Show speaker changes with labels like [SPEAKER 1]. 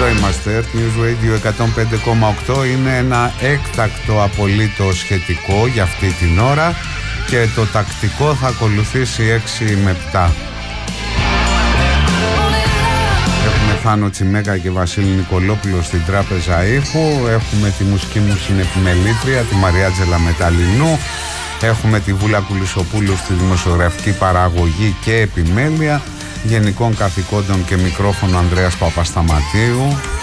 [SPEAKER 1] είμαστε, Earth News Radio 105,8. Είναι ένα έκτακτο απολύτως σχετικό για αυτή την ώρα και το τακτικό θα ακολουθήσει 6 με 7. Έχουμε Θάνο Τσιμέκα και Βασίλη Νικολόπουλο στην τράπεζα ήχου. Έχουμε τη μουσική μου συνεπιμελήτρια, τη Μαριάτζελα Μεταλλινού. Έχουμε τη Βούλα Κουλισοπούλου στη δημοσιογραφική παραγωγή και επιμέλεια. Γενικών καθηκόντων και μικρόφωνο Ανδρέας Παπασταματίου.